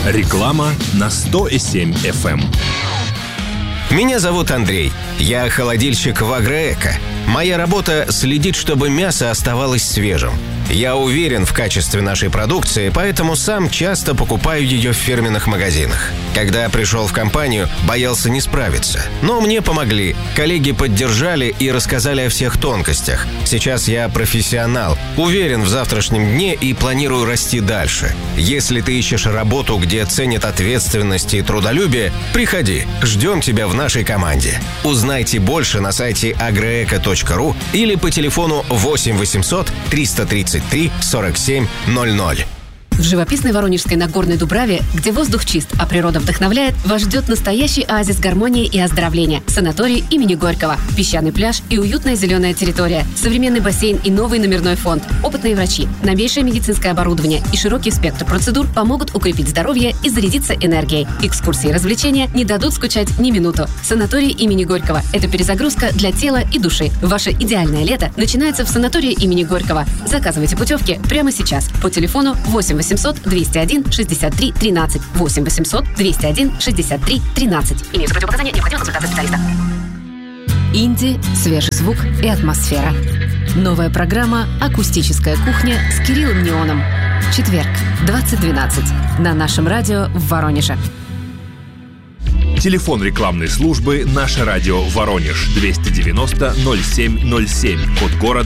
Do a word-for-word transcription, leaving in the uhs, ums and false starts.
Реклама на сто семь эф эм. Меня зовут Андрей. Я холодильщик в Агроэко. Моя работа – следить, чтобы мясо оставалось свежим. Я уверен в качестве нашей продукции, поэтому сам часто покупаю ее в фирменных магазинах. Когда пришел в компанию, боялся не справиться. Но мне помогли. Коллеги поддержали и рассказали о всех тонкостях. Сейчас я профессионал, уверен в завтрашнем дне и планирую расти дальше. Если ты ищешь работу, где ценят ответственность и трудолюбие, приходи. Ждем тебя в нашей команде. Узнайте больше на сайте агроэко точка ру или по телефону восемь восемьсот триста тридцать три сорок семь ноль ноль. В живописной Воронежской Нагорной Дубраве, где воздух чист, а природа вдохновляет, вас ждет настоящий оазис гармонии и оздоровления. Санаторий имени Горького, песчаный пляж и уютная зеленая территория, современный бассейн и новый номерной фонд, опытные врачи, новейшее медицинское оборудование и широкий спектр процедур помогут укрепить здоровье и зарядиться энергией. Экскурсии и развлечения не дадут скучать ни минуту. Санаторий имени Горького – это перезагрузка для тела и души. Ваше идеальное лето начинается в санатории имени Горького. Заказывайте путевки прямо сейчас по телефону восемь восемьсот двести один шестьдесят три тринадцать. восемь восемьсот двести один шестьдесят три тринадцать. Имеются противопоказания, необходима консультация специалиста. Инди, свежий звук и атмосфера. Новая программа «Акустическая кухня» с Кириллом Неоном. Четверг, двадцать двенадцать. На нашем радио в Воронеже. Телефон рекламной службы «Наше радио Воронеж» двести девяносто ноль семь ноль семь. Код города